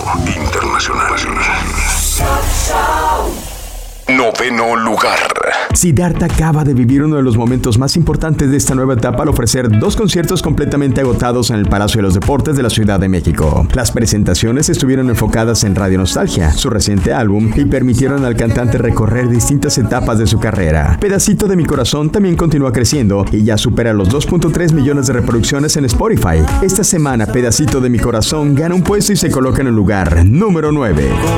Internacional. Noveno lugar. Siddhartha acaba de vivir uno de los momentos más importantes de esta nueva etapa al ofrecer 2 conciertos completamente agotados en el Palacio de los Deportes de la Ciudad de México. Las presentaciones estuvieron enfocadas en Radio Nostalgia, su reciente álbum, y permitieron al cantante recorrer distintas etapas de su carrera. Pedacito de mi corazón también continúa creciendo y ya supera los 2.3 millones de reproducciones en Spotify. Esta semana, Pedacito de mi corazón gana un puesto y se coloca en el lugar número 9.